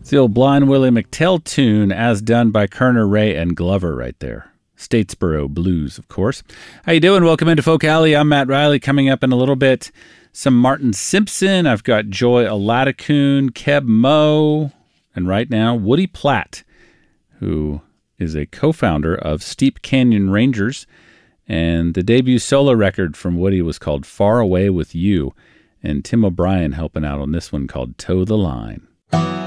It's the old Blind Willie McTell tune, as done by Kerner, Ray, and Glover right there. Statesboro Blues, of course. How you doing? Welcome into Folk Alley. I'm Matt Riley. Coming up in a little bit, some Martin Simpson. I've got Joy Aladakun, Keb Mo, and right now, Woody Platt, who is a co-founder of Steep Canyon Rangers. And the debut solo record from Woody was called Far Away With You. And Tim O'Brien helping out on this one called Toe the Line.